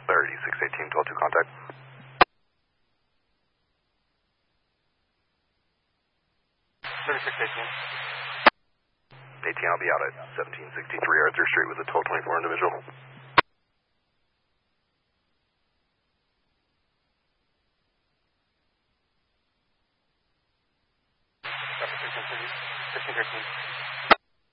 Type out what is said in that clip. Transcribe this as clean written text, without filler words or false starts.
3618, 12-2 contact. 18, I'll be out at 1763 Arthur Street with a 1224 individual. Traffic 1513.